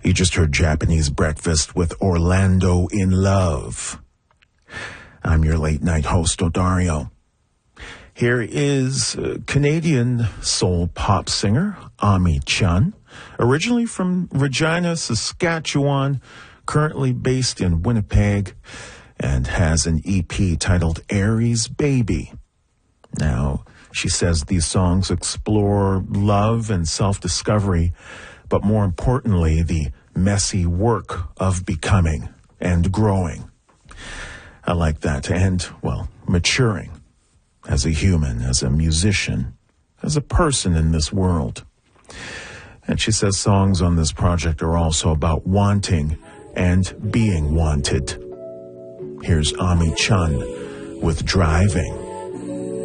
You just heard Japanese Breakfast with Orlando in Love. I'm your late night host, Odario. Here is Canadian soul pop singer Ami Chun, originally from Regina, Saskatchewan, currently based in Winnipeg, and has an EP titled Aries Baby. Now, she says these songs explore love and self-discovery, but more importantly, the messy work of becoming and growing. I like that. And, well, maturing as a human, as a musician, as a person in this world. And she says songs on this project are also about wanting and being wanted. Here's Ami Chun with Driving.